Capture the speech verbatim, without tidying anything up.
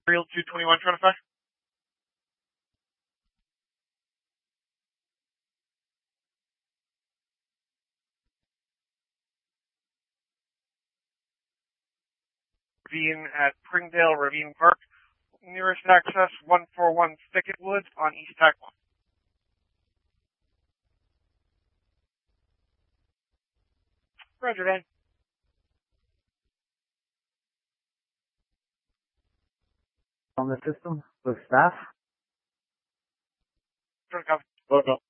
Real two twenty-one twenty-five. Ravine at Pringdale Ravine Park. Nearest access one forty-one Thicketwood on East Tack one. Roger, Dan. On the system with staff. Sure, copy. Okay.